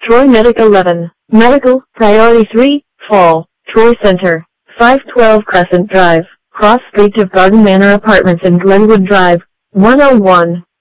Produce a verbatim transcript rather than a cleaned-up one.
Troy Medic eleven. Medical, Priority three, Fall, Troy Center, five twelve Crescent Drive, cross street of Garden Manor Apartments and Glenwood Drive, one oh one.